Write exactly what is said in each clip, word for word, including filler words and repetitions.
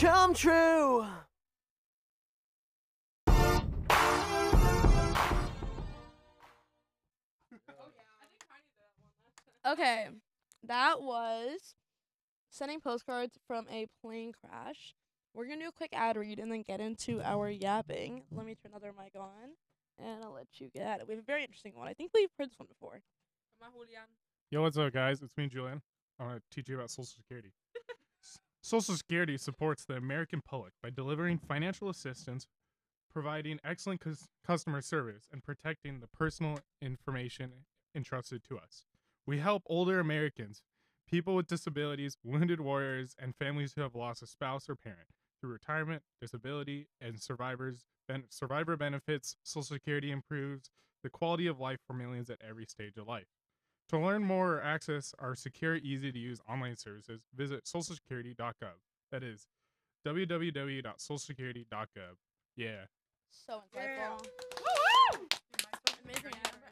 come true. Okay, that was sending postcards from a plane crash. We're gonna do a quick ad read and then get into our yapping. Let me turn another mic on, and I'll let you get at it. We have a very interesting one. I think we've heard this one before. Yo, what's up, guys? It's me, Julian. I want to teach you about Social Security. S- Social Security supports the American public by delivering financial assistance, providing excellent cus- customer service, and protecting the personal information entrusted to us. We help older Americans, people with disabilities, wounded warriors, and families who have lost a spouse or parent through retirement, disability, and survivors ben- survivor benefits. Social Security improves the quality of life for millions at every stage of life. To learn more or access our secure, easy to use online services, visit social security dot gov. That is w w w dot social security dot gov. Yeah. So insightful. Amazing ad.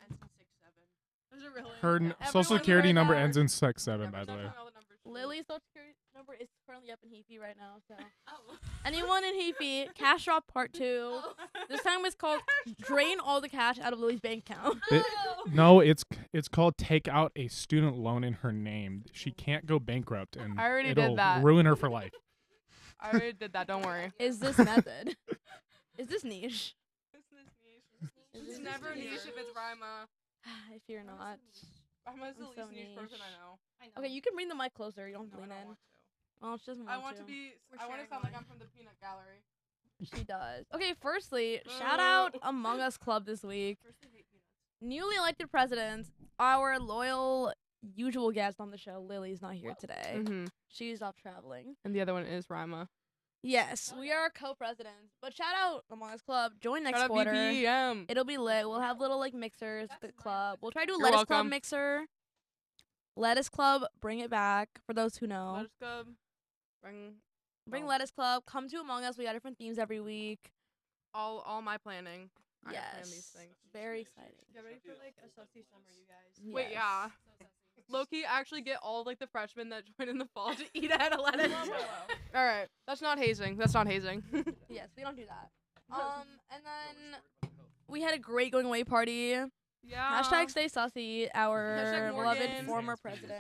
Is it really? Her n- Everyone social security heard number that. ends in six seven, by the Everyone's way. talking all the numbers. Lily's social security number is currently up in Heafy right now. So Oh. anyone in Heafy, cash drop part two. This time it's called drain all the cash out of Lily's bank account. It- no, it's it's called take out a student loan in her name. She can't go bankrupt, and I already did it'll that. ruin her for life. I already did that. Don't worry. Is this method? Is this niche? It's this niche. Is It's this never niche? niche if it's Rima. If you're not. Rima's the I'm so least niche person niche. I know. Okay, you can bring the mic closer. You don't have No, to I lean don't in. want to. Oh, she doesn't want I want to to. be. We're I want to sharing sound like one. I'm from the peanut gallery. She does. Okay, firstly, shout Oh. out Among Us Club this week. Newly elected president, our loyal usual guest on the show, Lily's not here today. Mm-hmm. She's off traveling. And the other one is Rima. Yes, we are co-presidents. But shout out Among Us Club. Join next Shout out quarter. V P M. It'll be lit. We'll have little like mixers at the club. We'll try to do a You're Lettuce Club welcome. mixer. Lettuce Club, bring it back for those who know. Let us go. Bring Bring oh. Lettuce Club. Come to Among Us. We got different themes every week. all all my planning. I plan Yes. these things. Very exciting. Get ready for like a sussy summer, you guys. Wait, Yes. yeah. Loki actually get all like the freshmen that join in the fall to eat at a lettuce. All right, that's not hazing. That's not hazing. Yes, we don't do that. Um, and then we had a great going away party. Yeah. Hashtag stay sussy, our Hashtag beloved Morgan. former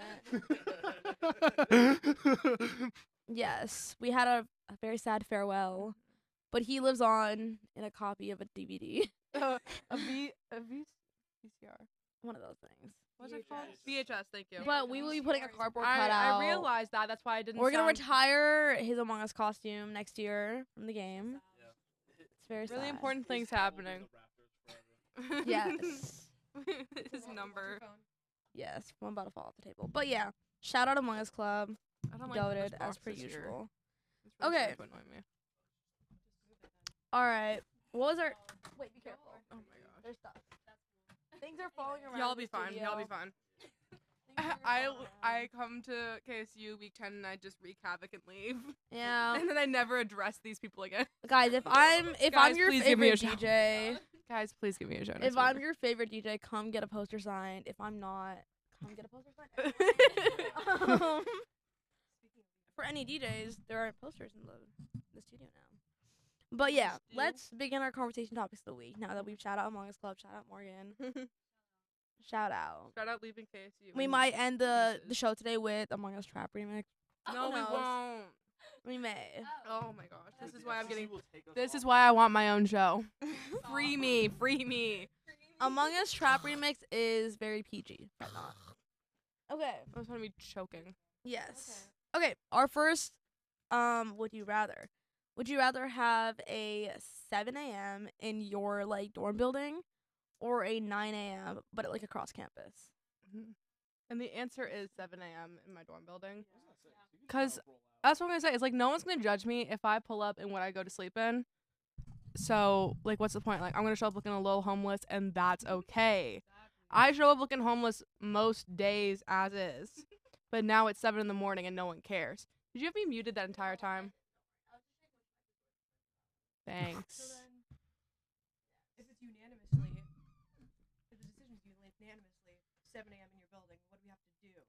president. Yes, we had a, a very sad farewell, but he lives on in a copy of a D V D. Uh, a V a V V C R. One of those things. What's it called? V H S. Thank you. But we will be putting a cardboard I, cutout. I realized that. That's why I didn't. We're gonna sound retire his Among Us costume next year from the game. It's very Really sad. important things happening. Yes. His number. Yes, I'm about to fall off the table. But yeah, shout out Among Us Club. I don't like Goated this as box per this year. usual. It's really Okay. starting to annoy me. All right. What was our? Wait, be careful. Oh my gosh. There's stuff. Things are falling around. Y'all the be fine. Y'all be studio. fine. Things are I falling I around. come to K S U week ten and I just wreak havoc and leave, Yeah, and then I never address these people again. guys. If I'm if Guys, I'm your please give me a favorite shout. D J, Guys, please give me a show. if next I'm week. your favorite D J, come get a poster signed. If I'm not, come get a poster signed. um, for any D Js, there are posters in the the studio now. But yeah, let's begin our conversation topics of the week. Now that we've shout out Among Us Club, shout out Morgan, shout out. Shout out leaving K S U. We and might end the the pieces. show today with Among Us Trap remix. No, Who we knows? won't. We may. Oh my gosh, this is why I'm getting. This is why I want my own show. Free me, free me. Among Us Trap remix is very P G, but not. Okay. I was gonna be choking. Yes. Okay. Our first, um, would you rather? Would you rather have a seven a.m. in your like dorm building, or a nine a.m. but like across campus? And the answer is seven a.m. in my dorm building. Cause that's what I'm gonna say. It's like no one's gonna judge me if I pull up in what I go to sleep in. So like, what's the point? Like I'm gonna show up looking a little homeless, and that's okay. I show up looking homeless most days as is, but now it's seven in the morning and no one cares. Did you have me muted that entire time? Thanks. So then, if it's unanimously, if the decision is uni- unanimously seven a.m. in your building, what do we have to do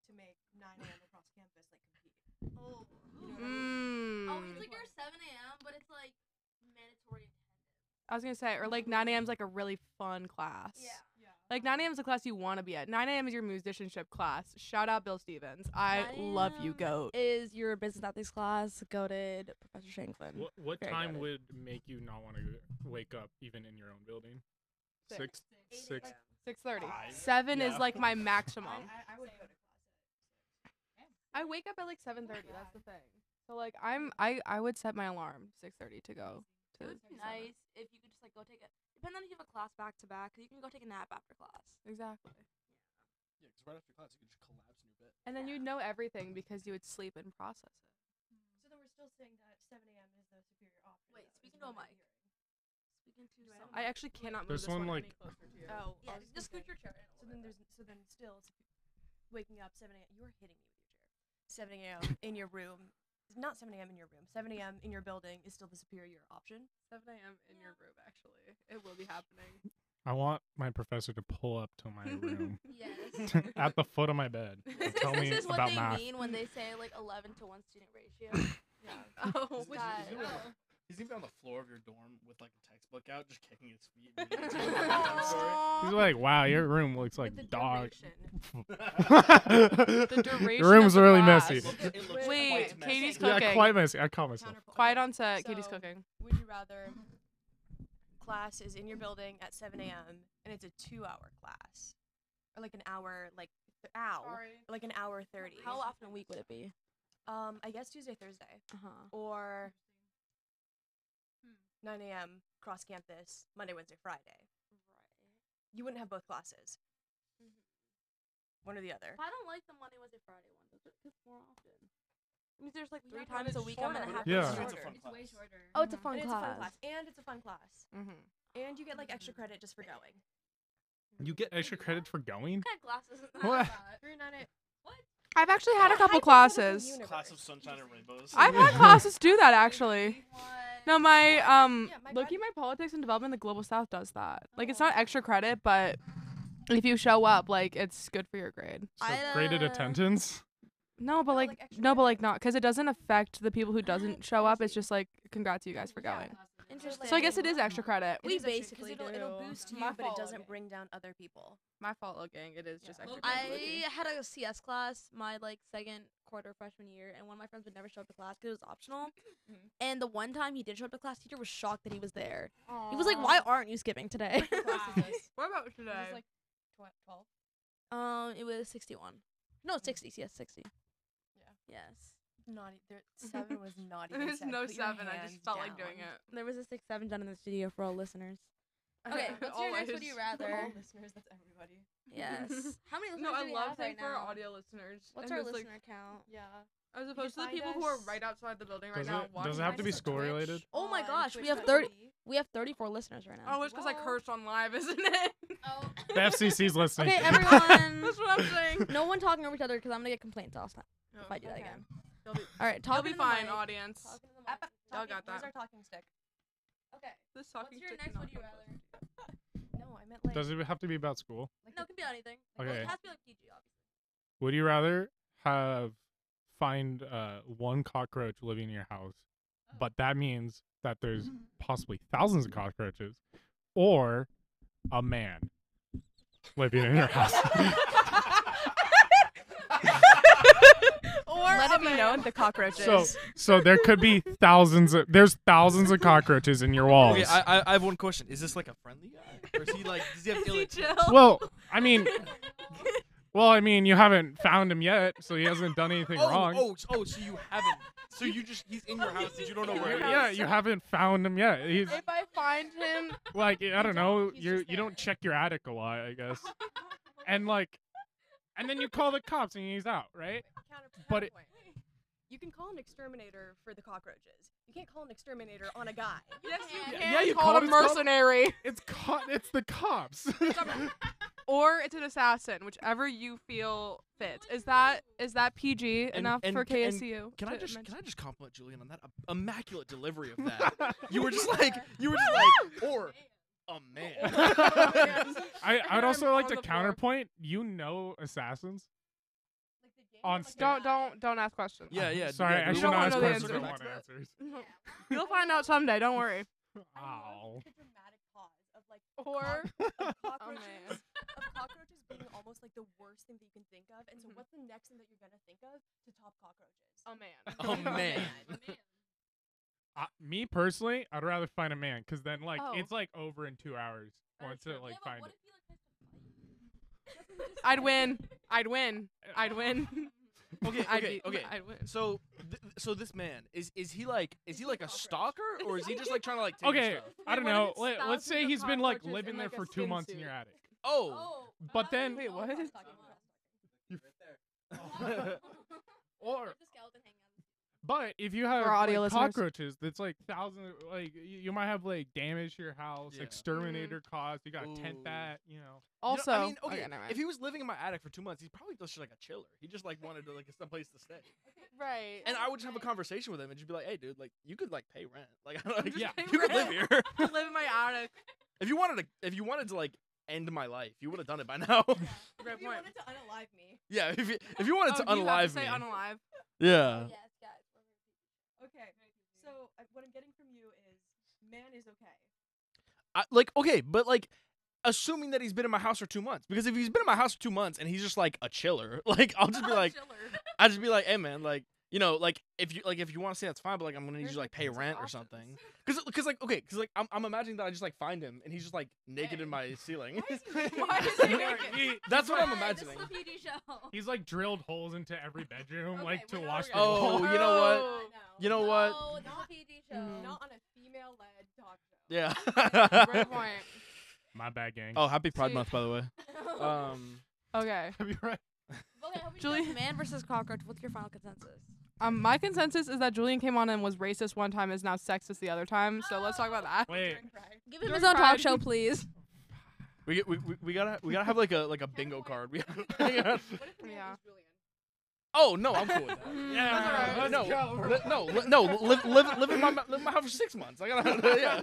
to make nine a.m. across campus like compete. Oh. You know what I mean? Mm. Oh, it's like your seven a.m., but it's like mandatory attendance. I was gonna say, or like nine a.m. is like a really fun class. Yeah. Yeah. Like nine a.m. is the class you want to be at. nine a.m. is your musicianship class. Shout out Bill Stevens. I love you, 9 a.m. goat. Is your business ethics class goated, Professor Shanklin? What, what Very time goated. would make you not want to wake up even in your own building? Six. Six. Six. Six thirty. Five. Seven is Yeah. like my maximum. I, I would go to class I wake up at like seven thirty. That's the thing. So like I'm I I would set my alarm six thirty to go to. It would be nice if you could just like go take a. Depending on if you have a class back to back, you can go take a nap after class. Exactly. Yeah, because right after class you can just collapse in your bed. And then you'd know everything because you would sleep and process it. at. So then we're still saying that seven a.m. is the superior option. Wait, though, speaking is to a what I'm mic. hearing. Speaking to Do I some. have I actually cannot move There's this one, one like- any closer to you. Oh, Yeah, I was just gonna scoot say- your chair in. a So little then bit. there's so then still sup- waking up seven a.m. You're hitting me with your chair. seven a.m. in your room. Not seven a.m. in your room. seven a.m. in your building is still the superior option. seven a.m. in your room, actually. It will be happening. I want my professor to pull up to my room Yes. at the foot of my bed and tell me This is what about they math. mean when they say like eleven to one student ratio. Yeah. Oh, He's, Which- he's, gonna be on oh. the, he's gonna be on the floor of your dorm with like a textbook out, just kicking his feet. and reading to you the bedtime story. He's like, wow, your room looks like With the dog. duration. The duration Your room's of the really class. messy. It looks- it looks Wait, quite messy. Katie's Yeah, cooking. quite messy. I call myself. Counterpoint. Quiet on set. Katie's So- cooking. Would you rather class is in your building at seven a.m. and it's a two-hour class, or like an hour, like th- ow, or like an hour thirty? How often a week would it be? Um, I guess Tuesday, Thursday, Uh huh. or nine a.m. cross campus, Monday, Wednesday, Friday. You wouldn't have both classes. One or the other. If I don't like the Monday, Wednesday, Friday one, does it fit more often? It means there's like three Yeah, but times a it's week I'm gonna shorter. have Yeah. to It's a shorter. fun It's class. way shorter. Oh, it's a Mhm. fun and class. it's a fun class. And it's a fun class. Mm-hmm. And you get like extra credit just for going. You get extra credit for going? What kind of classes is What? that? Through nine a- I've actually had a Oh, couple hypothetical classes. universe. Class of Sunshine and Rainbows. I've had classes do that actually. What? No, my Yeah, um, yeah, my Loki, grad- my politics and development, the global south does that. Like it's Oh. not extra credit, but if you show up, like it's good for your grade. So I, graded uh, attendance? No, but No, like, like extra no, but credit. like not because it doesn't affect the people who doesn't show up. It's crazy. just like congrats to you guys for Yeah. going. Interesting. So I guess it is extra credit. It We is extra, 'cause basically it'll, it'll do. boost you, My but it fault, doesn't okay. bring down other people. My fault, looking. It is just Yeah. extra. I credit. had a C S class my like second quarter freshman year, and one of my friends would never show up to class because it was optional. Mhm. And the one time he did show up to class, teacher was shocked that he was there. He was like, "Why aren't you skipping today?" What class is this? What about Is today? this like tw- twelve? um, it was sixty-one. No, sixty. Yes, sixty. Yeah. Yes. Not e- there, seven was not even. There's said. no Put your seven. I just hands felt like doing down. it. There was a six seven done in the studio for all listeners. Okay, what's your next? Would you All rather? listeners, that's everybody. Yes. How many listeners No, I do we love have saying right for our now? audio listeners. What's and our just, like, listener count? Yeah. as opposed to the find people who are us- right outside the building right Does now it- watching. does it have to be Find us on score Twitch, related? Oh my on gosh, we twitch have dot thirty- T V. We have thirty-four listeners right now. Oh, it's because I Whoa. cursed on live, isn't it? Oh. The F C C's listening. Okay, everyone. That's what I'm saying. No one talking over each other because I'm gonna get complaints all the time No, if I do that okay. again. You'll be, All right, you'll talking be to the fine, mic. audience. Talking to the Appa- mic. Y'all talking- got Here's that. our talking stick. Okay. This What's talking your stick next? cannot Would you come rather? No, I meant like. Does it have to be about school? like No, the- it can be anything. Well, Okay. it has to be like P G, obviously. Would you rather have find uh, one cockroach living in your house, but that means that there's possibly thousands of cockroaches, or a man living in your house? Or Let a it be known man. the cockroaches. so, so there could be thousands. Of, there's thousands of cockroaches in your walls. Okay, I, I I have one question. Is this like a friendly guy, or is he like does he have Is ill he intent? chill? well, I mean, well, I mean, you haven't found him yet, so he hasn't done anything Oh, wrong. oh, oh, so you haven't. So you just he's in your house and you don't know where he is. Yeah, you haven't found him yet. He's If I find him, like, I don't know, He's you just you don't there. check your attic a lot, I guess. And like, and then you call the cops and he's out, right? Counter- But it- counterpoint. You can call an exterminator for the cockroaches. You can't call an exterminator on a guy. yes, you Yeah, can yeah, you call call it it- a it's called- mercenary, It's co- it's the cops. or it's an assassin, whichever you feel fit. Is that is that P G And- enough and for ca- and K S C U? Can I to just mention? can I just compliment Julian on that uh, immaculate delivery of that? You were just like you were just like or a man. I I'd also I'm like on to the floor. counterpoint. You know assassins. Like the On stage. Don't don't don't ask questions. Yeah, yeah. Sorry, yeah, I we shouldn't don't ask wanna know the questions. I don't answer. want answers. You'll find out someday. Don't worry. Ow. The dramatic pause of like Or of oh cockroaches, man. of cockroaches being almost like the worst thing that you can think of. And so, Mhm. what's the next thing that you're gonna think of to top cockroaches? Oh man. Oh man. Uh, me personally, I'd rather find a man, cause then like Oh. it's like over in two hours Very once true. it like find it. I'd win. I'd win. I'd win. Okay, I'd okay, be- okay. I'd win. So, th- so this man is is he like is he like a stalker or is he just like trying to like take your Okay, stuff? I don't what if know. it's Let, let's thousands say of he's been like cockroaches living in, there like, a for two skin months in suit? your attic. Oh, But then, Wait, what? or but if you have For our audio like, listeners. cockroaches, that's like thousands. Like y- you might have like damage to your house, Yeah. exterminator cost. You got a tent Ooh. that, you know. You know, Also, I mean, okay, okay, never mind. if he was living in my attic for two months, he's probably just like a chiller. He just like wanted to like some place to stay, right. and I would just have a conversation with him and just be like, "Hey, dude, like you could like pay rent, like, I don't- like Yeah. you could live Rent. here. I live in my attic. if you wanted to, if you wanted to like end my life, you would have done it by now. Great If you point. wanted to unalive me. yeah, if you if you wanted Oh, to do you have unalive to say me, unalive? yeah. Okay. So uh, what I'm getting from you is, man is okay. I, like okay, but like assuming that he's been in my house for two months, because if he's been in my house for two months and he's just like a chiller, like I'll just be like, I'll just be like, hey man, like you know, like if you like if you want to say that's fine, but like I'm gonna need you to like pay rent or something, because because like okay, because like I'm I'm imagining that I just like find him and he's just like naked in my ceiling. Why is he naked? He- That's what I'm Hi, this is imagining. a P D show. He's like drilled holes into every bedroom, Okay, like to we're not wash the gonna- Oh, wall. you know what? Oh. You know what? No, this is a P D show. Mhm. Not on a female-led talk show. Yeah. Great point. My bad, gang. oh, happy Pride See- Month, by the way. Um, Okay. Have you right? Okay, how we Julie- discuss man versus cockroach. What's your final consensus? Um, my consensus is that Julian came on and was racist one time, is now sexist the other time. So let's talk about that. Wait. Give him During his own talk Pride. show, please. we, get, we we we gotta we gotta have like a like a bingo card. We What if the man Yeah. is Julian? oh no, I'm cool with that. Yeah, alright. no, let's go. li- no, li- no, live, live, live in my, live in my house for six months. I gotta, yeah.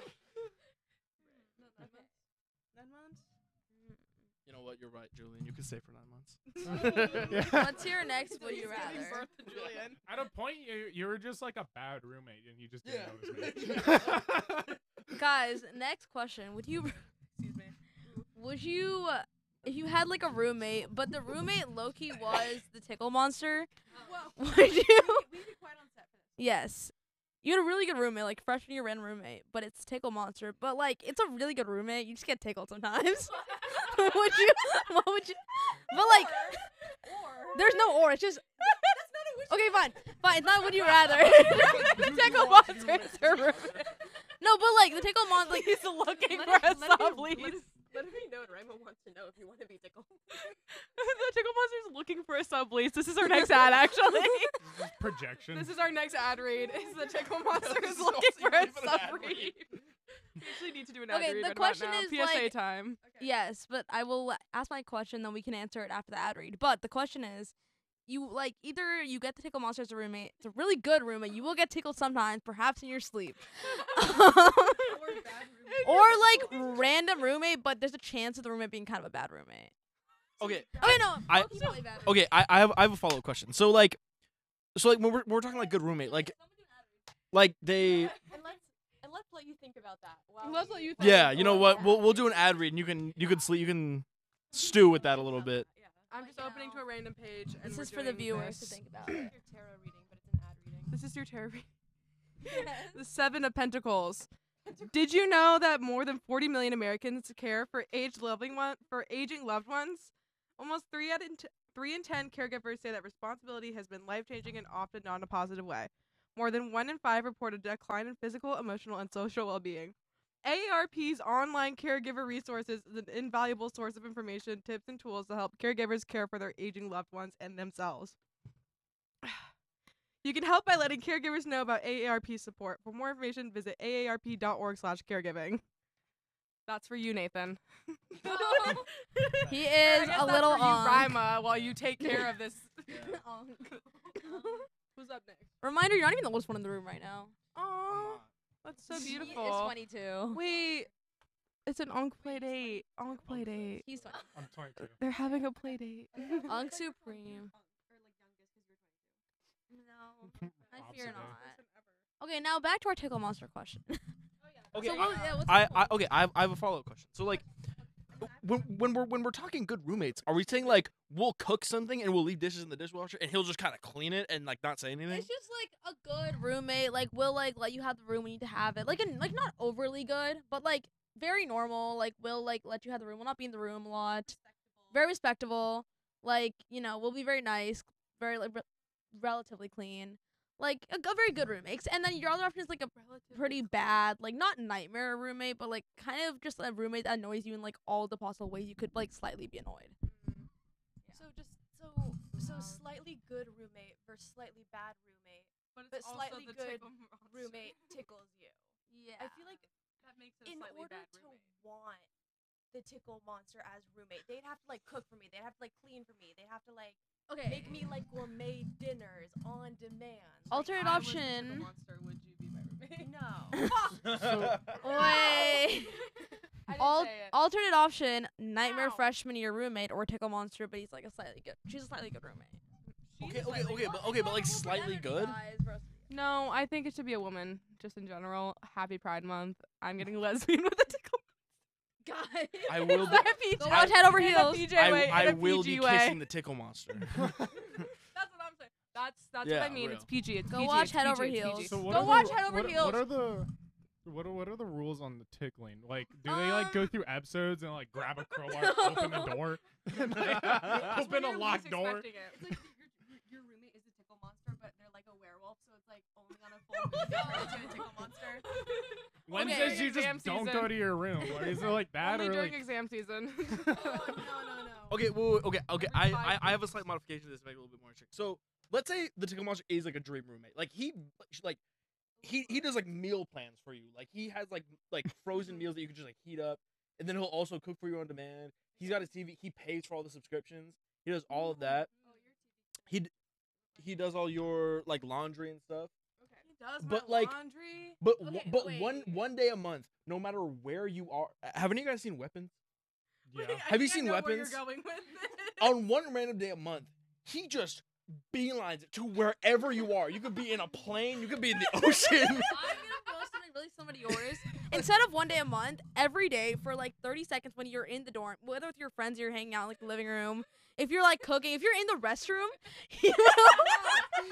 Nine months? You know what? You're right, Julian. You can stay for nine months. Yeah. What's your next would you Giving rather? birth to Julian. At a point, you you were just like a bad roommate, and you just didn't Yeah. notice me. Guys, next question. Would you Excuse me. would you uh, if you had like a roommate, but the roommate Loki was the tickle monster, Well, would we you we be quiet on set for this. Yes. You had a really good roommate, like freshman year random roommate, but it's tickle monster. But like it's a really good roommate. You just get tickled sometimes. would you what would you But like Or there's no or, it's just that's not a wish. okay, fine. Fine, it's not would you rather. the tickle monster is her roommate. No, but like the tickle monster like He's looking Let for it- a let it be- sub let lease. it- Let it be known, Raimo wants to know if you want to be tickled. The tickle monster's looking for a sub lease. This is our next ad, actually. This is projection. This is our next ad read. Is the tickle monster This is is looking also for a even an sub ad read. read. We actually need to do an ad Okay, read the right question about now. is, P S A like- time. yes, but I will ask my question, then we can answer it after the ad read. But the question is, you like either you get the tickle monster as a roommate. It's a really good roommate. You will get tickled sometimes, perhaps in your sleep. Or bad roommate. Or like random roommate, but there's a chance of the roommate being kind of a bad roommate. Okay, Okay, no, I- Loki's really bad. okay. I, I have I have a follow up question. So like, so like when we're when we're talking like good roommate, like like they. And let's and let's let you think about that. While Let's we- let you think. Yeah, you know what? We'll we'll do an ad read, and you can you can sleep you can stew with that a little bit. Yeah. I'm just opening to a random page. And This we're is for the doing viewers to this. think about It's it. like your tarot reading, but it's an ad reading. This is your tarot reading. The Seven of Pentacles. Did you know that more than forty million Americans care for aged loving one for aging loved ones? Almost three out of t- three in ten caregivers say that responsibility has been life changing and often not in a positive way. More than one in five report a decline in physical, emotional, and social well being. A A R P's online caregiver resources is an invaluable source of information, tips, and tools to help caregivers care for their aging loved ones and themselves. You can help by letting caregivers know about A A R P support. For more information, visit A A R P dot org slash caregiving. That's for you, Nathan. He I is guess a that's little for you, on. Rima, while you take care of this. Who's up next? Reminder, you're not even the oldest one in the room right now. Aw, that's so He is beautiful. twenty-two. Wait, it's an Onk play date. Onk play date. He's twenty. I'm twenty-two. They're having a play date. Unk Supreme. I fear Opposite day. not. Okay, now back to our tickle monster question. Okay, So I- what- yeah, what's I, the I point? okay, I have, I have a follow up question. So like, when when we're when we're talking good roommates, are we saying like we'll cook something and we'll leave dishes in the dishwasher and he'll just kind of clean it and like not say anything? It's just like a good roommate. Like will like let you have the room when you need to have it. Like an, like not overly good, but like very normal. Like will like let you have the room. Will not be in the room a lot. Very respectable. Like you know will be very nice. Very like re- relatively clean. Like a, a very good roommate. And then your other option is like a pretty bad, like not nightmare roommate, but like kind of just a roommate that annoys you in like all the possible ways you could like slightly be annoyed. So just so so slightly good roommate versus slightly bad roommate. But, But it's also slightly the good tickle monster. Roommate tickles you. Yeah. I feel like That makes it a in slightly order bad to roommate. want the tickle monster as roommate, they'd have to like cook for me. They'd have to like clean for me. They'd have to like Okay. make me like gourmet dinners on demand. Alternate I was the tickle option. monster, would you be my roommate? No. Wait. I didn't Al- say it. alternate option: nightmare Ow. freshman, your roommate, or tickle monster, but he's like a slightly good. She's a slightly good roommate. She's Okay, a okay, slightly okay, good- but okay, but like slightly good. No, I think it should be a woman, just in general. Happy Pride Month. I'm getting lesbian with a tickle. Guys. I will Is be. that a P J? Go watch Head Over In a Heels. P J I, way, I in a will P G be way. kissing the tickle monster. That's what I'm saying. That's that's what Yeah, I mean. real. It's P G. It's Go P G. watch it's Head P G, Over it's P G. Heels. So what Go are watch the, Head Over what, Heels. What are the what are, what are the rules on the tickling? Like, do they like go Um, through episodes and like grab a crowbar, open the door, and, like, It's open when a you're locked least door? expecting it. It's like your, your, your roommate is a tickle monster, but they're like a werewolf, so it's like only on a full moon they turn into a tickle monster. Wednesdays Okay. you just Exam don't season. go to your room. Like, is it like that Only or during like? exam season. Oh no no no. Okay, wait, wait, okay, okay. Every I, five I, I have a weeks. slight modification to this to make it a little bit more interesting. So let's say the tickle monster is like a dream roommate. Like he, like he, he does like meal plans for you. Like he has like like frozen meals that you can just like heat up, and then he'll also cook for you on demand. He's got his T V. He pays for all the subscriptions. He does all of that. He, d- he does all your like laundry and stuff. He does But, my like, laundry. But w- Okay, but wait. one one day a month, no matter where you are. Haven't you guys seen Weapons? Yeah. Wait, I Have you think I seen know where Weapons? you're going with this. On one random day a month, he just beelines it to wherever you are. You could be in a plane. You could be in the ocean. I'm gonna post something really similar to yours. Instead of one day a month, every day for like thirty seconds when you're in the dorm, whether with your friends or you're hanging out in like the living room, if you're like cooking, if you're in the restroom, he will.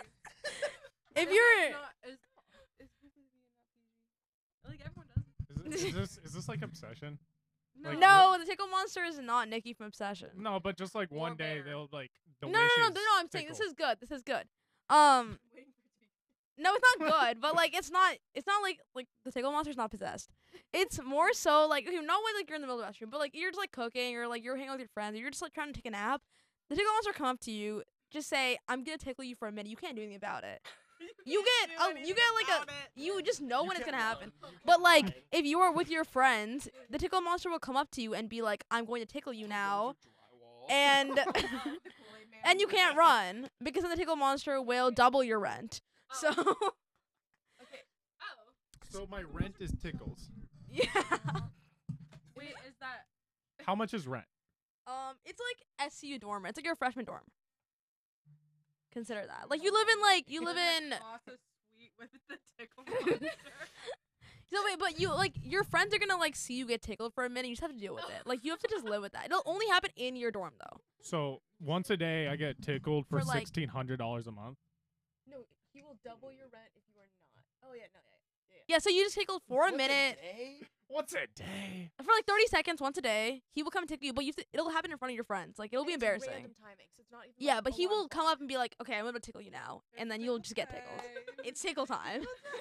if you're Not- is- is P G not P G? Like everyone does. Is, it, is this is this like Obsession? Like, no, the tickle monster is not Nikki from Obsession. No, but just like one Or day bear. they'll like. No, no, no, no, delicious no. I'm saying this tickle. is good. This is good. Um, no, it's not good, but like it's not. It's not like like the tickle monster's not possessed. It's more so like okay, not when like you're in the middle of the restroom, but like you're just like cooking or like you're hanging out with your friends or you're just like trying to take a nap. The tickle monster come up to you, just say, "I'm gonna tickle you for a minute." You can't do anything about it. You get do a, you anything get like about a it. you just know when it's can't gonna run. happen. You But can't like hide. if you are with your friends, the tickle monster will come up to you and be like, "I'm going to tickle you now," and and you can't run because then the tickle monster will double your rent. So Okay. Oh. So my rent is tickles. yeah, Wait, is that? How much is rent? um, it's like S C U dorm. It's like your freshman dorm. Consider that. Like you live in like you live in. Also sweet with the tickle monster. So wait, but you like your friends are gonna like see you get tickled for a minute. You just have to deal with it. Like you have to just live with that. It'll only happen in your dorm though. So once a day I get tickled for, For, like- sixteen hundred dollars a month. No, he will double your rent if you are not. Oh yeah, no, yeah, Yeah, so you just tickled for a Once minute day? What's a day? for like thirty seconds once a day. He will come and tickle you, but you have to, it'll happen in front of your friends. Like it'll be It's embarrassing. Random timing, so it's not even. Yeah, like but he alarm will come clock. up and be like, "Okay, I'm gonna tickle you now," and then you'll just get tickled. It's tickle time.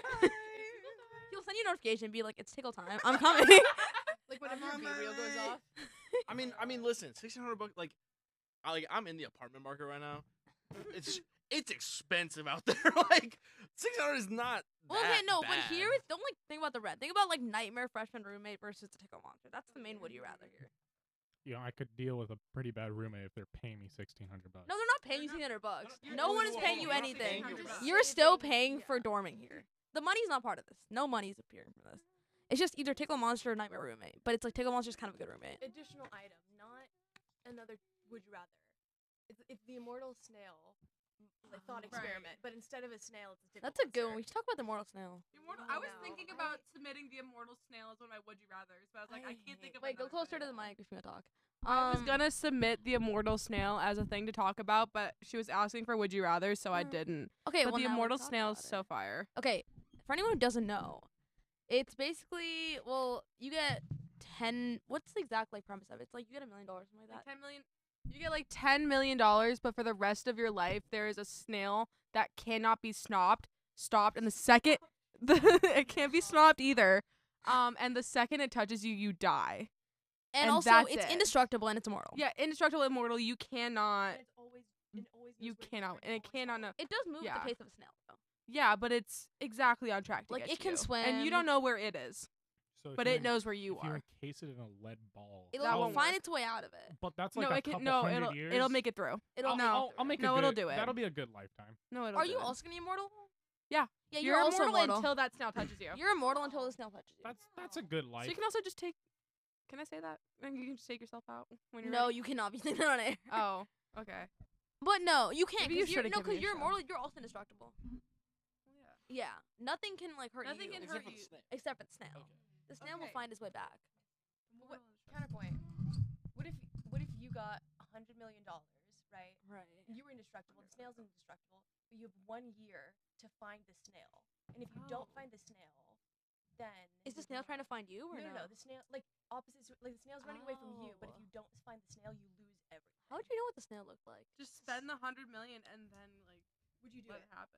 He'll send you a notification and be like, "It's tickle time. I'm coming." Like whenever your B reel goes off. I mean, I mean, listen, sixteen hundred bucks. Like, I like I'm in the apartment market right now. It's it's expensive out there. Like, six hundred is not. Well, okay, that no, but bad. here, it's- don't like think about the rent. Think about like nightmare freshman roommate versus the tickle monster. That's the main would you rather here. You know, I could deal with a pretty bad roommate if they're paying me sixteen hundred bucks. No, they're not paying you sixteen hundred bucks. You're- No wait, one wait, is wait, paying hold you on, you're not anything. paying just You're still saving- paying yeah. for dorming here. The money's not part of this. No money's appearing from this. It's just either tickle monster or nightmare roommate. But it's like tickle monster's kind of a good roommate. Additional item, not another. Would you rather? It's, if the immortal snail like, thought Right. experiment, but instead of a snail, it's a stick That's a good one. We should talk about the mortal snail. The immortal, I I was know. thinking I- about submitting the immortal snail as one of my would you rather's, but I was like, I, I can't think hate- of. Wait, go another closer to thing. the mic if you want to talk. I was Um, gonna submit the immortal snail as a thing to talk about, but she was asking for would you rather, so I Mm. didn't. Okay, But well, the now we immortal talk snail is about so it. fire. Okay, for anyone who doesn't know, it's basically well, you get ten. What's the exact like premise of it? It's like you get a million dollars, something like Like that. ten million. You get like ten million dollars, but for the rest of your life, there is a snail that cannot be stopped. Stopped, and the second the it can't be stopped either. Um, and the second it touches you, you die. And, and also, that's it's it. indestructible and it's immortal. Yeah, indestructible, immortal. You cannot. And it's always, it always You knows where cannot, it's and it always cannot know. follows. It does move at Yeah. the pace of a snail, though. Yeah, but it's exactly on track to Like, get it to can you. and you swim. don't know where it is, So if but you it en- knows where you if you are. encase it in a lead ball. It'll That won't find work. its way out of it. But that's like no, a it can. couple No, hundred it'll years. it'll make it through. It'll I'll, no. I'll, I'll make No, a it'll good, do it. That'll be a good lifetime. No, it'll Are do you it. also gonna be immortal? Yeah. Yeah, You're, you're, also immortal, immortal. until that snail touches you. You're immortal until the snail touches you. That's that's a good So life. you can also just take. Can I say that? And you can just take yourself out when you're No, ready? you cannot be saying that on air. Oh, okay. But no, you can't. Maybe you 'cause you're, should've no, given me because a you're show. immortal. You're also indestructible. Yeah. Yeah, nothing can like hurt Nothing you can Except hurt for the you. snail. except for the snail. Okay. The snail will Okay. find his way back. What, counterpoint. What if what if you got a hundred million dollars, right? Right. You were indestructible. The snail's indestructible, but you have one year to find the snail. And if you don't Oh. find the snail, then Is the you snail don't- trying to find you or no, no? no, no. The snail, like opposites. Like the snail's running away from you, but if Oh. you don't find the snail, you lose everything. How would you know what the snail looked like? Just spend the hundred million and then like Would you do let it? it happen.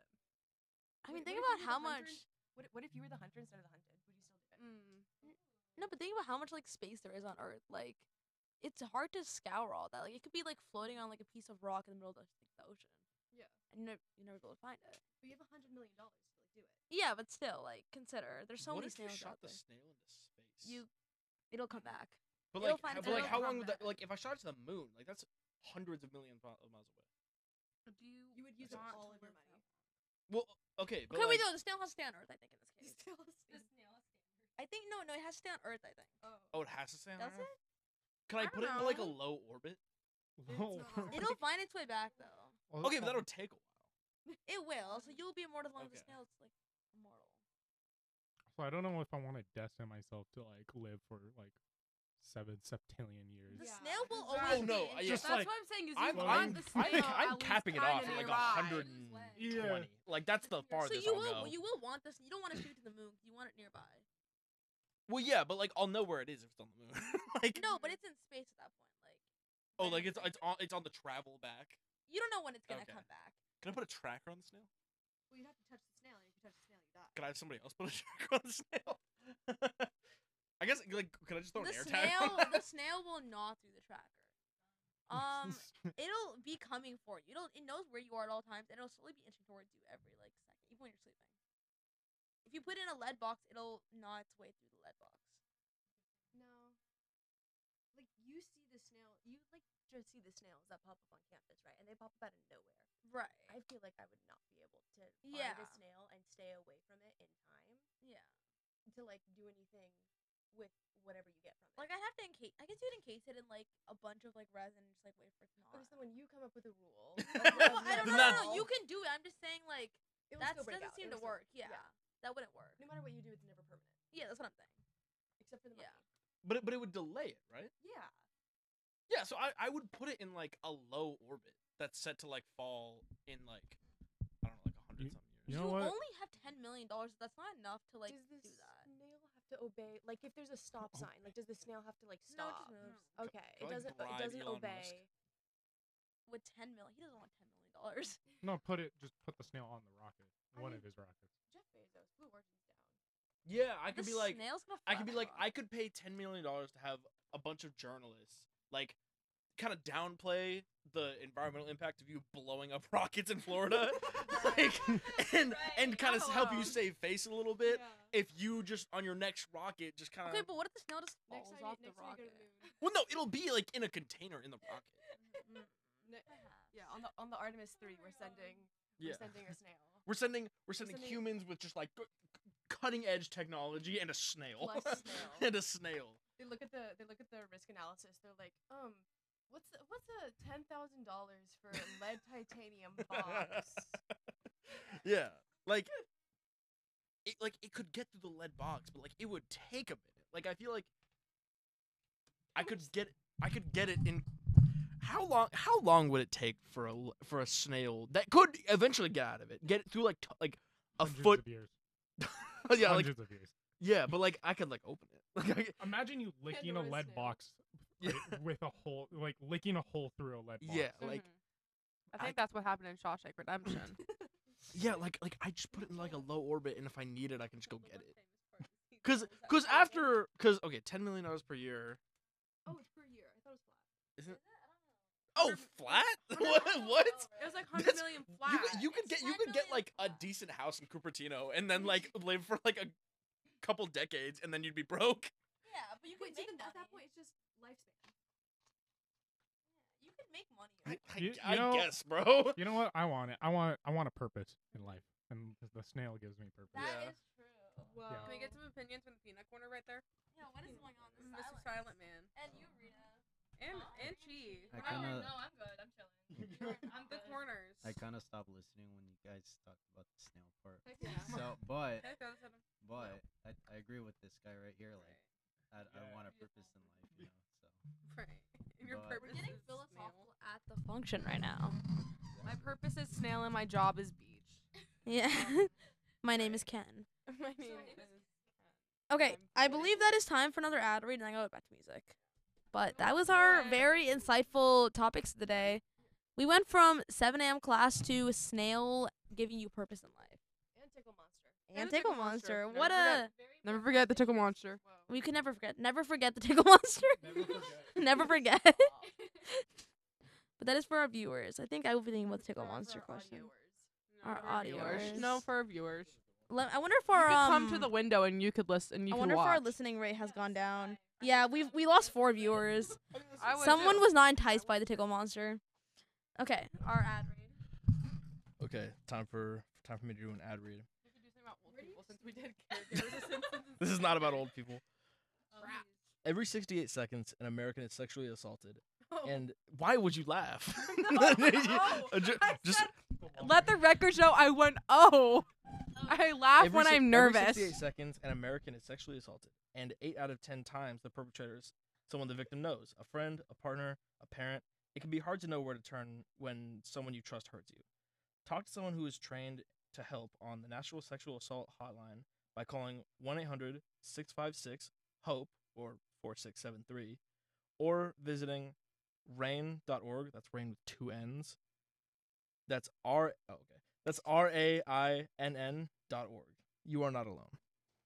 I mean, What- think what if about you were how the hunter much. What, what if you were the hunter instead of the hunted? Would you still do it? Mm. No, but think about how much like space there is on Earth. Like, it's hard to scour all that. Like, it could be like floating on like a piece of rock in the middle of the, the ocean. Yeah. And you never, you never be able to find it. But you have a hundred million dollars to like do it. Yeah, but still, like, consider there's so what many if you snails shot out the there. snail into space? You, it'll come back. But it'll like, find how, its but way like, back. how It'll long come would that? back. Like, if I shot it to the moon, like that's hundreds of millions mi- of miles away. Do you? You would use up want all to of your live money. Well, okay, but Okay, wait, like, no, the snail has to stay on Earth. I think in this You case. still The snail is I think no, no, it has to stay on Earth. I think. Oh. oh, it has to stay on Does Earth? it? Can I, I put don't it in like a know. low orbit? Low. not- It'll find its way back though. Well, Okay, but well, that'll take a while. It will. So you'll be immortal as long as the Okay. snail's like immortal. So I don't know if I want to destine myself to like live for like seven septillion years. The Yeah, snail will exactly. always Oh, no, be I- in- Just That's like- what I'm saying. Is you I'm, Well, want I'm, the I'm, snail I'm at least capping it kinda off at like a nearby. hundred and Yeah. twenty. Like that's the So farthest you I'll will go. you will want this. You don't want to shoot it to the moon. You want it nearby. Well, yeah, but like I'll know where it is if it's on the moon. like No, but it's in space at that point. Like oh, like it's it's on it's on the travel back. you don't know when it's gonna Okay. come back. Can I put a tracker on the snail? Well, you have to touch the snail, and if you touch the snail, you die. Can I have somebody else put a tracker on the snail? I guess like can I just throw The an air snail, tag? the snail will gnaw through the tracker. Um, it'll be coming for you. It'll it knows where you are at all times, and it'll slowly be inching towards you every like second, even when you're sleeping. If you put it in a lead box, it'll gnaw its way through the lead box. No. Like you see the snail, you like just see the snails that pop up on campus, right? And they pop up out of nowhere. Right. I feel like I would not be able to find Yeah. a snail and stay away from it in time Yeah. to like do anything with whatever you get from it. Like I'd have to encase. I guess you'd encase it in like a bunch of like resin, and just like wait for it to gnaw. Okay, so when you come up with a rule, No, I don't Then know. No, that's- no, you can do it. I'm just saying like it will that still break doesn't out. seem It'll to still- work. Yeah, that wouldn't work. No matter what you do, it's never permanent, Yeah, that's what I'm saying. except for the money. Yeah. But it, but it would delay it, right? Yeah. Yeah, so I, I would put it in like a low orbit that's set to like fall in like I don't know like a hundred You- something years. You know what? only have ten million dollars. That's not enough to like does the do that. snail have to obey? Like, if there's a stop Oh. sign, like, does the snail have to like No, it stop? just moves. Okay, Can I, it like, doesn't. It bribe doesn't Elon Musk? obey. With ten million, he doesn't want ten million dollars. No, put it. Just put the snail on the rocket. I One mean- of his rockets. Jeff Bezos, Blue Origin's down. Yeah, I could the be like snail's gonna. I could be fly like off. I could pay ten million dollars to have a bunch of journalists like kind of downplay the environmental impact of you blowing up rockets in Florida, like, and and kind of Not help you alone. save face a little bit. If you just on your next rocket just kind of Okay, but what if the snail just Next falls time, off you, the next time you go rocket? to the moon. well, no, it'll be like in a container in the rocket. Mm, Ne- perhaps. yeah, on the on the Artemis three, we're sending Yeah, we're sending a snail. we're sending we're sending sending- humans with just like cutting edge technology and a snail Plus snail. and a snail. They look at the they look at the risk analysis. They're like, um, What's the, what's a ten thousand dollars for a lead titanium box? Yeah, like it, like it could get through the lead box, but like it would take a minute. Like I feel like I could get I could get it in. How long? How long would it take for a l- for a snail that could eventually get out of it, get it through like t- like a Hundreds foot? Of years. Yeah, like Hundreds of years. yeah, but like I could like open it. Like I, Imagine you licking a Pandora's lead snail. box yeah, right, with a hole, like licking a hole through a lead box. yeah, like Mhm. I think I- that's what happened in Shawshank Redemption. yeah, like like I just put it in like a low orbit, and if I need it, I can just go get it. Cause cause after cause okay, ten million dollars per year. Oh, it's per year. I thought it was flat. Isn't Oh, flat? what? What? It was like hundred That's- million You flat. could, you could get you could get like a decent house in Cupertino and then like live for like a couple decades and then you'd be broke. Yeah, but you Wait, can so make then money. at that point, it's just lifespan. You can make money. I, I, You- I you know- guess, bro. You know what? I want it. I want. I want a purpose in life, and the snail gives me purpose. That Yeah. is true. Whoa. Yeah. Can we get some opinions from the peanut corner right there? Yeah, what is going on? This Mister silence? Silent Man. And you, Rita. And and Chi. I kinda- no, I'm good. I'm chilling. I'm the corners. I kind of stopped listening when you guys talked about the snail part. Yeah. So, but Heck, that was an- but I, I agree with this guy right here. Like, I, I Yeah. want a purpose in life, you know. So right. And your But- purpose We're getting is philosophical at the function right now. snail. My purpose is snail and my job is beach. Yeah. My name is Ken. My name is. Okay, I believe that is time for another ad read, and then I go back to music. But that was our very insightful topics of the day. We went from seven a.m. class to snail giving you purpose in life. And Tickle Monster. And, And a Tickle Tickle Monster. Monster. What Never a... forget- Never forget the tickle monster. We can never forget. Never forget the Tickle Monster. Never forget. But that is for our viewers. I think I will be thinking about the Tickle Monster question. Our for viewers. audios. No, for our viewers. Le- I wonder if You our could um, come to the window and you could listen. And you I could wonder watch. if our listening rate has gone down. Yeah, we've we lost four viewers. I would Someone too. was not enticed by the Tickle Monster. Okay, our ad read. Okay, time for time for me to do an ad read. We could do something about old people since we did caregivers of Simpsons. This is not about old people. Um, Every sixty-eight seconds, an American is sexually assaulted. Oh. And why would you laugh? No, Ju- I just said- Let the record show I went, oh. I laugh every when six- I'm Every nervous. sixty-eight seconds, an American is sexually assaulted, and eight out of ten times the perpetrator is someone the victim knows, a friend, a partner, a parent. It can be hard to know where to turn when someone you trust hurts you. Talk to someone who is trained to help on the National Sexual Assault Hotline by calling one eight hundred six five six HOPE or four six seven three or visiting rain dot org. That's rain with two N's. That's R oh, okay. That's R A I N N dot org. You are not alone.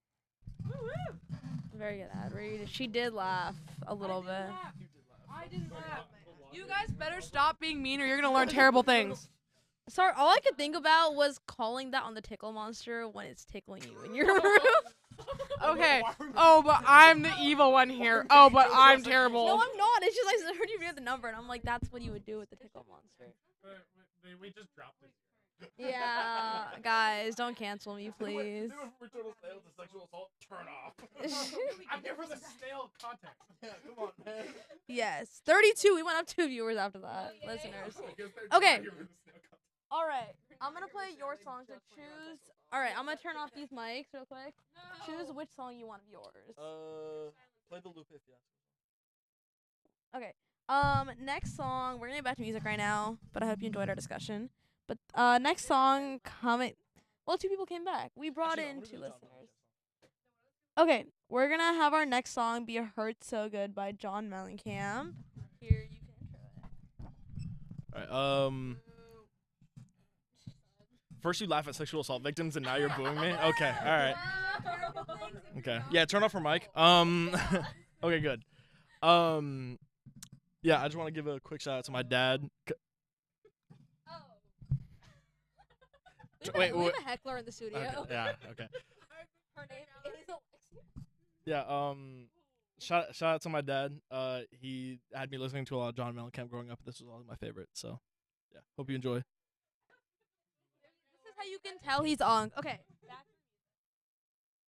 Very good ad read. She did laugh a little bit. I didn't laugh. You guys better stop being mean or you're going to learn terrible things. Sorry, all I could think about was calling that on the Tickle Monster when it's tickling you in your room. Okay. Oh, but I'm the evil one here. Oh, but I'm terrible. No, I'm not. It's just I heard you read the number, and I'm like, that's what you would do with the Tickle Monster. We just dropped it. Yeah, guys, don't cancel me, please. Sexual assault, turn off. I'm here for the snail context. Yeah, come on, man. Yes, thirty-two. We went up two viewers after that, listeners. Okay. All right, I'm gonna play your song to choose. All right, I'm gonna turn off these mics real quick. Choose which song you want of yours. Uh, play the loop if yeah. Okay. Um, next song. We're gonna get back to music right now, but I hope you enjoyed our discussion. But uh, next song coming. Well, two people came back. We brought Actually, no, I in wanna two do the John listeners. Mellencamp song. Okay, we're gonna have our next song be "Hurt So Good" by John Mellencamp. Here, you can intro it. All right. Um. First you laugh at sexual assault victims, and now you're booing me. Okay. All right. Okay. Yeah. Turn off your mic. Um. Okay. Good. Um. Yeah. I just want to give a quick shout out to my dad. C- We have, Wait, a, we have wait. a heckler in the studio. Okay, yeah. Okay. Her name is Alexia. Yeah. Um. Shout shout out to my dad. Uh. He had me listening to a lot of John Mellencamp growing up. This was always my favorite. So, yeah. Hope you enjoy. This is how you can tell he's on. Okay.